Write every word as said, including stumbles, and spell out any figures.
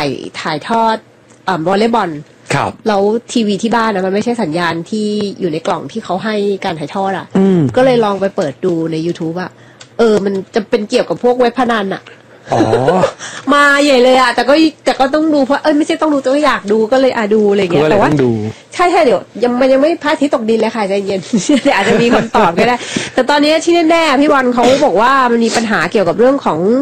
ายถ่ายทอดอ่าวอลเลย์บอลครับแล้วทีวีที่บ้านนะมันไม่ใช่สัญญาณที่อยู่ในกล่องที่เขาให้การถ่ายทอดอ่ะก็เลยลองไปเปิดดูใน YouTube อ่ะเออมันจะเป็นเกี่ยวกับพวกเว็บพนันอ่ะอ๋อมาใหญ่เลยอ่ะแต่ก็แต่ก็ต้องดูเพราะเอ้ยไม่ใช่ต้องดูแต่ก็อยากดูก็เลยอ่ะดูอะไรเงี้ยแต่ว่าใช่ใช่เดี๋ยวยังมันยังไม่พระอาทิตย์ตกดินเลยค่ะใจเย็นเดี๋ยวอาจจะมีคนตอบก็ได้แต่ตอนนี้ที่แน่ๆพี่วันเขาบอกว่ามันมีปัญหาเกี่ยวกับเรื่องของ